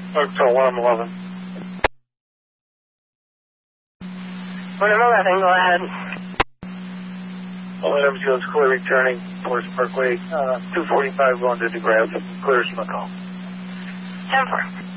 Foxtrot 111. 111, go ahead. 11 Jones clear returning Forest Parkway, 245 going to DeGrasse. Clear my call. 10-4.